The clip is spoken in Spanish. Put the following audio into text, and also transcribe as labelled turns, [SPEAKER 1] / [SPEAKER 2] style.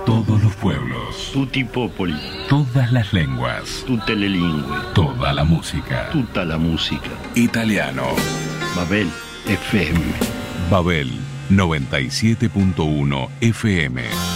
[SPEAKER 1] Todos los pueblos.
[SPEAKER 2] Tutti popoli.
[SPEAKER 1] Todas las lenguas.
[SPEAKER 2] Tutte le lingue.
[SPEAKER 1] Toda la música.
[SPEAKER 2] Tutta la música.
[SPEAKER 1] Italiano.
[SPEAKER 2] Babel FM.
[SPEAKER 1] Babel 97.1 FM.